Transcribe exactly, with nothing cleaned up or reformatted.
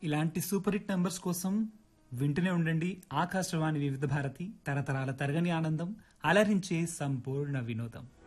ఇలాంటి super hit numbers కోసం వింటూనే ఉండండి ఆకాశవాణి వివిధ భారతి తరతరాల తరగని ఆనందం అలరించే సంపూర్ణ వినోదం.